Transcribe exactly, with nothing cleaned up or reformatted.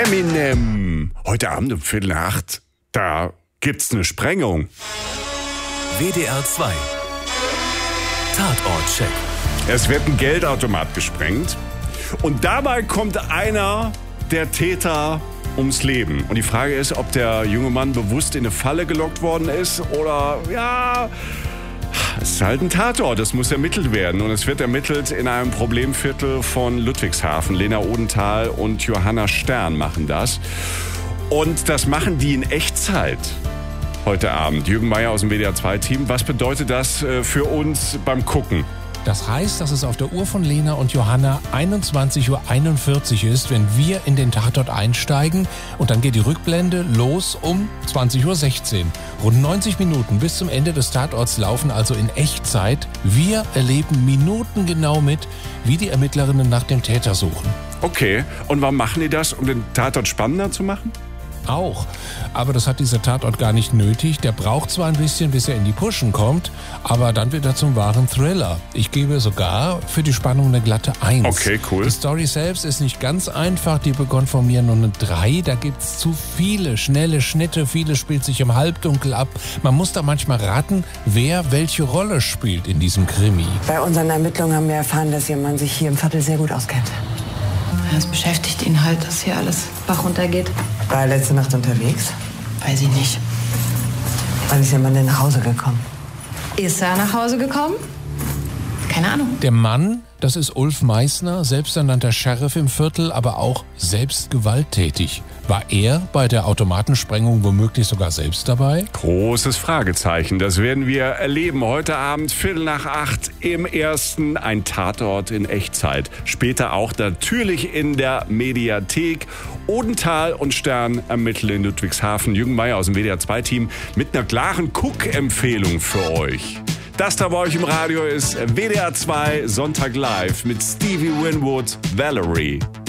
Eminem. Heute Abend um Viertel nach acht, da gibt's eine Sprengung. W D R zwei. Tatortcheck. Es wird ein Geldautomat gesprengt und dabei kommt einer der Täter ums Leben. Und die Frage ist, ob der junge Mann bewusst in eine Falle gelockt worden ist oder, ja, es ist halt ein Tatort, es muss ermittelt werden. Und es wird ermittelt in einem Problemviertel von Ludwigshafen. Lena Odenthal und Johanna Stern machen das. Und das machen die in Echtzeit heute Abend. Jürgen Meier aus dem W D R zwei Team. Was bedeutet das für uns beim Gucken? Das heißt, dass es auf der Uhr von Lena und Johanna einundzwanzig Uhr einundvierzig ist, wenn wir in den Tatort einsteigen. Und dann geht die Rückblende los um zwanzig Uhr sechzehn. Rund neunzig Minuten bis zum Ende des Tatorts laufen also in Echtzeit. Wir erleben minutengenau mit, wie die Ermittlerinnen nach dem Täter suchen. Okay, und warum machen die das, um den Tatort spannender zu machen? Auch. Aber das hat dieser Tatort gar nicht nötig. Der braucht zwar ein bisschen, bis er in die Puschen kommt, aber dann wird er zum wahren Thriller. Ich gebe sogar für die Spannung eine glatte eins. Okay, cool. Die Story selbst ist nicht ganz einfach. Die bekommt von mir nur eine drei. Da gibt's zu viele schnelle Schnitte. Vieles spielt sich im Halbdunkel ab. Man muss da manchmal raten, wer welche Rolle spielt in diesem Krimi. Bei unseren Ermittlungen haben wir erfahren, dass Ihr Mann sich hier im Viertel sehr gut auskennt. Es beschäftigt ihn halt, dass hier alles Bach runtergeht. War er letzte Nacht unterwegs? Weiß ich nicht. Wann ist Ihr Mann denn nach Hause gekommen? Ist er nach Hause gekommen? Keine Ahnung. Der Mann, das ist Ulf Meissner, selbsternannter Sheriff im Viertel, aber auch selbst gewalttätig. War er bei der Automatensprengung womöglich sogar selbst dabei? Großes Fragezeichen. Das werden wir erleben. Heute Abend, Viertel nach acht, im Ersten, ein Tatort in Echtzeit. Später auch natürlich in der Mediathek. Odenthal und Stern ermitteln in Ludwigshafen. Jürgen Meier aus dem W D R zwei Team mit einer klaren Guck-Empfehlung für euch. Das da bei euch im Radio ist W D R zwei Sonntag live mit Stevie Winwood, Valerie.